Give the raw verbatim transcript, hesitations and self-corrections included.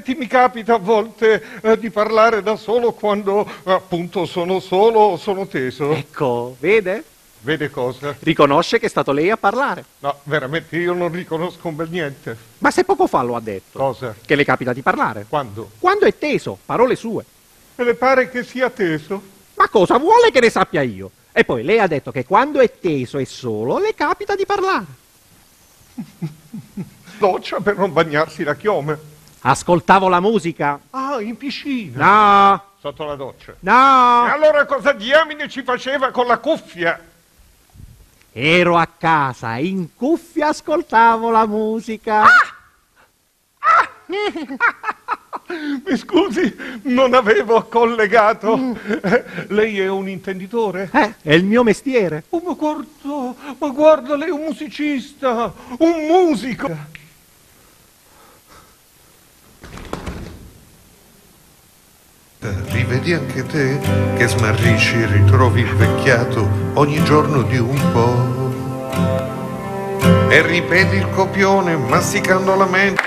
effetti mi capita a volte eh, di parlare da solo quando appunto sono solo, sono teso. Ecco, vede? Vede cosa? Riconosce che è stato lei a parlare. No, veramente io non riconosco un bel niente. Ma se poco fa lo ha detto. Cosa? Che le capita di parlare. Quando? Quando è teso, parole sue. Me le pare che sia teso? Ma cosa vuole che ne sappia io? E poi lei ha detto che quando è teso e solo le capita di parlare. Doccia per non bagnarsi la chiome. Ascoltavo la musica. Ah, in piscina. No, Sotto la doccia. no. E allora cosa diamine ci faceva con la cuffia? Ero a casa, in cuffia ascoltavo la musica. Ah! Ah! Mi scusi, non avevo collegato. Mm. Eh, lei è un intenditore? Eh, è il mio mestiere. Oh, ma guarda, ma guarda, lei è un musicista, un musico. Rivedi anche te che smarrisci, ritrovi il vecchiato ogni giorno di un po'. E ripeti il copione masticando la mente.